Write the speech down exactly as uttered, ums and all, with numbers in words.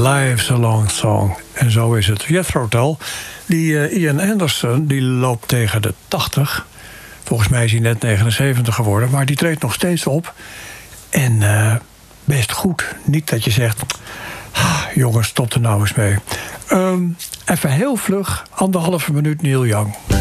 Life's a long song. En zo is het. Jethro Tull, die uh, Ian Anderson, die loopt tegen de tachtig. Volgens mij is hij net negenenzeventig geworden. Maar die treedt nog steeds op. En uh, best goed. Niet dat je zegt, ah, jongens, stop er nou eens mee. Um, even heel vlug, anderhalve minuut Neil Young.